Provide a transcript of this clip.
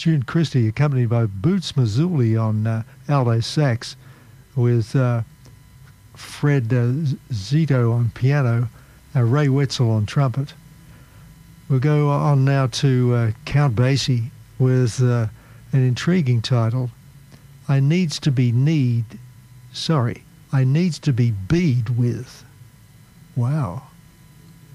June Christie, accompanied by Boots Mazzulli on alto sax, with Fred Zito on piano, Ray Wetzel on trumpet. We'll go on now to Count Basie with an intriguing title, I Needs to Be Bead With. Wow.